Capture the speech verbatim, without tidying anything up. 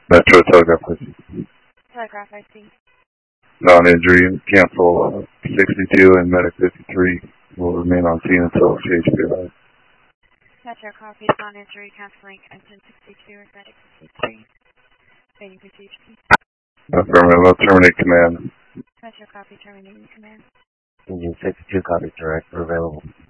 Metro Telegraph I C. Telegraph I C. Non-injury, cancel uh, sixty-two and Medic fifty-three will remain on scene until C H P arrives. Metro copy, non-injury, canceling engine sixty-two and Medic fifty-three. Waiting for C H P. Affirmative, I'll terminate command. Metro copy, terminating command. Engine sixty-two, copy, direct, we're available.